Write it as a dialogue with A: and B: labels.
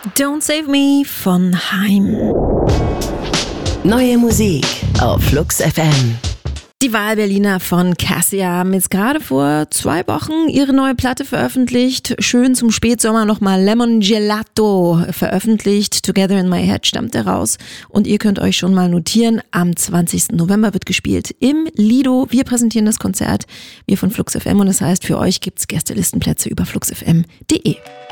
A: Don't Save Me von Haim.
B: Neue Musik auf Flux FM.
A: Die Wahlberliner von Cassia haben jetzt gerade vor 2 Wochen ihre neue Platte veröffentlicht. Schön zum Spätsommer nochmal Lemon Gelato veröffentlicht. Together in My Head stammt heraus. Und ihr könnt euch schon mal notieren, am 20. November wird gespielt im Lido. Wir präsentieren das Konzert, wir von Flux FM. Und das heißt, für euch gibt's Gästelistenplätze über fluxfm.de.